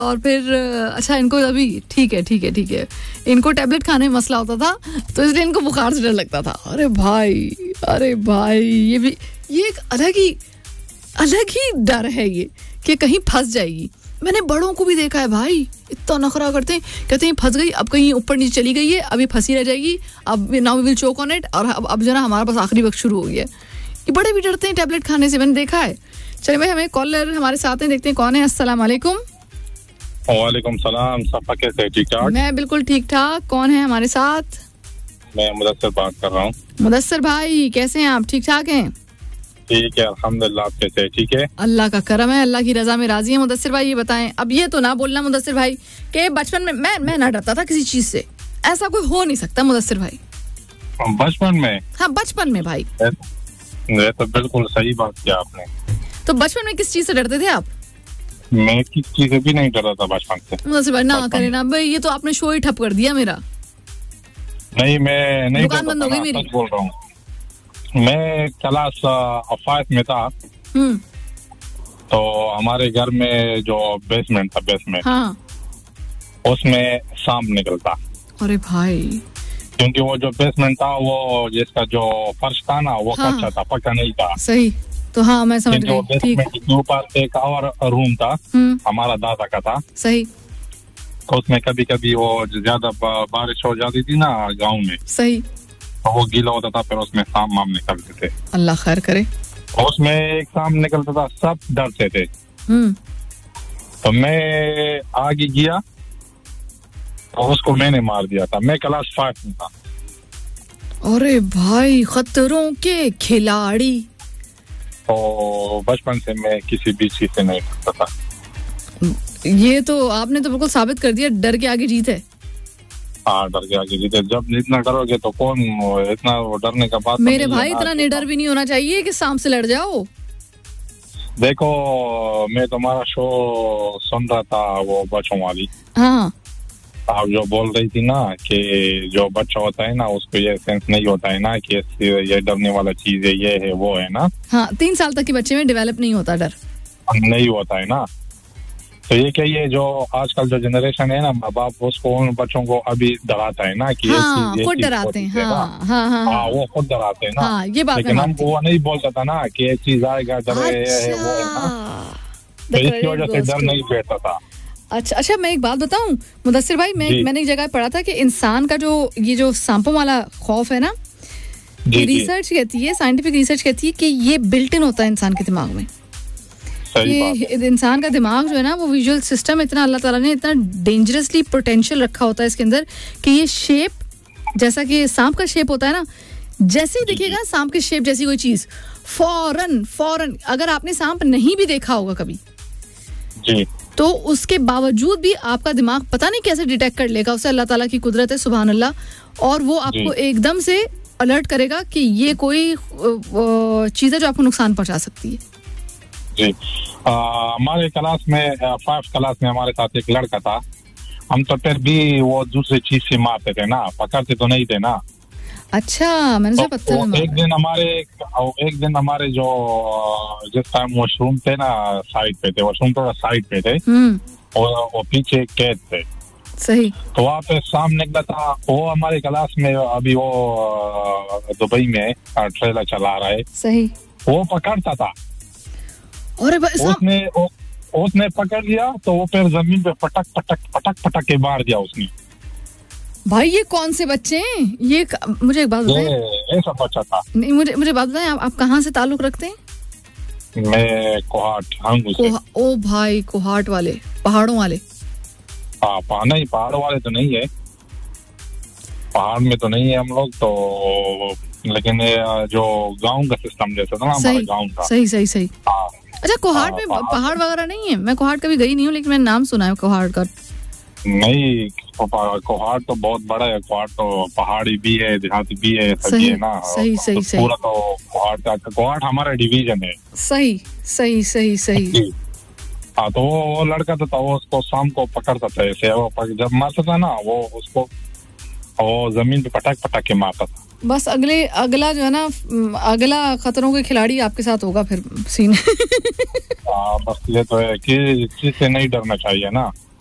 और फिर अच्छा इनको अभी ठीक है इनको टैबलेट खाने में मसला होता था तो इसलिए इनको बुखार से डर लगता था। अरे भाई ये एक अलग ही डर है ये कि कहीं फंस जाएगी। मैंने बड़ों को भी देखा है भाई, इतना नखरा करते हैं, कहते हैं फंस गई, अब कहीं ऊपर नीचे चली गई है, अभी फंसी रह जाएगी, अब now we will choke on it, और अब जो ना हमारे पास आखिरी वक्त शुरू हो गया है। ये बड़े भी डरते हैं टैबलेट खाने से, मैंने देखा है। चलिए भाई हमें कॉलर हमारे साथ हैं, देखते हैं कौन है। अस्सलाम वालेकुम। वालेकुम सलाम। सफा कैसे, ठीक ठाक? मैं बिल्कुल ठीक ठाक। कौन है हमारे साथ? मैं मुदस्सिर बात कर रहा हूँ। मुदस्सिर भाई कैसे हैं आप? ठीक ठाक हैं? ठीक है अल्हम्दुलिल्लाह। आप कैसे? ठीक है, अल्लाह का करम है, अल्लाह की रजा में राजी है। मुदस्सिर भाई ये बताएं, अब ये तो ना बोलना मुदस्सिर भाई कि बचपन में मैं ना डरता था किसी चीज से, ऐसा कोई हो नहीं सकता मुदस्सिर भाई। बचपन में? हाँ बचपन में भाई। ये तो बिल्कुल सही बात किया आपने। तो बचपन में किस चीज से डरते थे आप? मैं किस चीज से भी नहीं डरा था बचपन से। मुदस्सिर भाई ना करे ना भाई, ये तो आपने शो ही ठप कर दिया मेरा। नहीं मैं नहीं, दुकान बंद हो गई मेरी। बोल रहा हूँ, मैं क्लास 5 में था तो हमारे घर में जो बेसमेंट था, हाँ। उसमें सांप निकलता। अरे भाई, क्योंकि वो जो बेसमेंट था वो जिसका जो फर्श था ना वो हाँ। कच्चा था, पक्का नहीं था। सही, तो हाँ मैं समझ गई। ठीक। बेसमेंट के ऊपर एक और रूम था, हमारा दादा का था। सही। तो उसमें कभी कभी वो ज्यादा बारिश हो जाती थी ना गांव में, सही, तो वो गीला होता था, फिर उसमें सांप वाम निकलते थे। अल्लाह खैर करे। उसमें एक सांप निकलता था, सब डरते थे। तो मैं आगे गया तो उसको मैंने मार दिया था। मैं क्लास 5 में था। अरे भाई, खतरों के खिलाड़ी। तो बचपन से मैं किसी भी चीज से नहीं डरता था। ये तो आपने तो बिल्कुल साबित कर दिया डर के आगे जीत है। हाँ, डर के आगे जीत है। जब इतना डरोगे तो कौन, इतना डरने का बात मेरे भाई इतना निडर भी नहीं होना चाहिए कि सांप से लड़ जाओ। देखो मैं तुम्हारा शो सुन रहा था, वो बच्चों वाली। हाँ। आप जो बोल रही थी ना कि जो बच्चा होता है ना उसको ये सेंस नहीं होता है ना कि ये डरने वाला चीज है, ये है वो है ना। हाँ, 3 साल तक के बच्चे में डेवलप नहीं होता डर, नहीं होता है ना। तो ये क्या, ये जो आजकल जो जनरेशन है ना, माँ बाप उसको उन बच्चों को अभी डराता है ना कि हाँ, खुद डराते हैं। हाँ, वो खुद डराते हैं ना। हाँ, ये बात लेकिन हम वो नहीं बोलता था ना कि ये चीज आएगा, डरे है वो है ना। तो इसकी वजह से डर नहीं बैठता था। अच्छा, मैं एक बात बताऊं मुदस्सिर भाई, मैंने एक जगह पढ़ा था कि इंसान का ये जो सांपों वाला खौफ है ना, ये रिसर्च कहती है, साइंटिफिक रिसर्च कहती है कि ये बिल्ट इन होता है इंसान के दिमाग में। ये इंसान का दिमाग जो है ना, वो विजुअल सिस्टम इतना अल्लाह ताला ने इतना डेंजरसली पोटेंशियल रखा होता है इसके अंदर कि ये शेप, जैसा कि सांप का शेप होता है ना, जैसे ही दिखेगा सांप के शेप जैसी कोई चीज, फौरन अगर आपने सांप नहीं भी देखा होगा कभी जी, तो उसके बावजूद भी आपका दिमाग पता नहीं कैसे डिटेक्ट कर लेगा उसे। अल्लाह ताला की कुदरत है, सुभान अल्लाह। और वो आपको एकदम से अलर्ट करेगा कि ये कोई चीज है जो आपको नुकसान पहुंचा सकती है। जी, हमारे क्लास में 5 क्लास में हमारे साथ एक लड़का था। हम तो फिर भी वो दूसरी चीज से मारते थे ना, पकड़ते तो नहीं थे ना। अच्छा, मैंने तो पत्थर एक दिन हमारे जो जिस टाइम वॉशरूम थे ना साइड पे थे, वॉशरूम थोड़ा साइड पे थे और वो पीछे कैद थे। सही। तो वहाँ पे सामने निकला था वो हमारे क्लास में, अभी वो दुबई में ट्रेलर चला रहा है। सही। वो पकड़ता था। और उसने पकड़ लिया तो वो फिर जमीन पे पटक के मार दिया उसने। भाई ये कौन से बच्चे हैं? ये मुझे एक बात बताएं। ऐसा बच्चा था। नहीं, मुझे बात बताएं, आप कहाँ से ताल्लुक रखते हैं? मैं कोहाट से। ओ भाई, कोहाट वाले, पहाड़ों वाले? हाँ, नहीं पहाड़ों वाले तो नहीं है, पहाड़ में तो नहीं है हम लोग तो, लेकिन जो गांव का सिस्टम जैसा था ना हमारा गांव का। सही। अच्छा, कोहाट में पहाड़ वगैरह नहीं है? मैं कोहाट कभी गई नहीं हूँ, लेकिन मैंने नाम सुना है कोहाट का। नहीं, कोहाट तो बहुत बड़ा है। कोहाट तो पहाड़ी भी है, देहाती भी है, सही है ना। सही। पूरा तो कोहाट हमारा डिवीजन है। सही। हाँ, तो वो लड़का था वो उसको शाम को पकड़ता था ऐसे, वो जब मारता था ना वो उसको वो जमीन पे पटक के मारता था। बस अगला जो है ना, अगला खतरों के खिलाड़ी आपके साथ होगा फिर सीन। बस ये तो है कि इस चीज से नहीं डरना चाहिए ना।